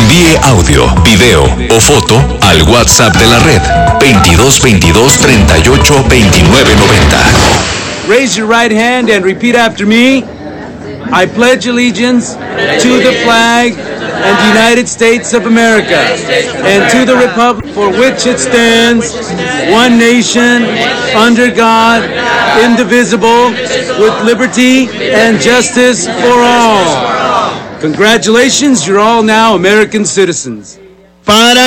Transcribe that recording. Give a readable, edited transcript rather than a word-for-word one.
Envíe audio, video o foto al WhatsApp de la red 2222 38 29 90. Raise your right hand and repeat after me. I pledge allegiance to the flag and the United States of America and to the republic for which it stands, one nation, under God, indivisible, with liberty and justice for all. Congratulations, you're all now American citizens. Para